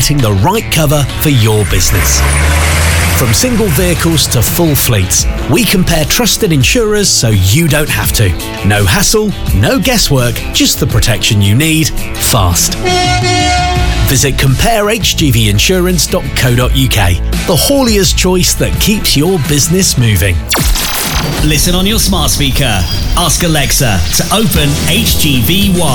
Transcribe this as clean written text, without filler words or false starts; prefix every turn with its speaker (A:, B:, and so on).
A: getting the right cover for your business. From single vehicles to full fleets, we compare trusted insurers so you don't have to. No hassle, no guesswork, just the protection you need, fast. Visit comparehgvinsurance.co.uk, the haulier's choice that keeps your business moving.
B: Listen on your smart speaker. Ask Alexa to open HGV One.